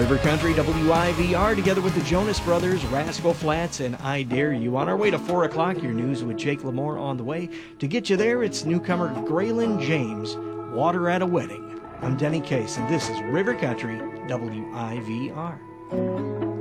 River Country WIVR together with the Jonas Brothers, Rascal Flatts, and I Dare You. On our way to 4 o'clock, your news with Jake Lamore on the way. To get you there, it's newcomer Graylin James, Water at a Wedding. I'm Denny Case, and this is River Country WIVR.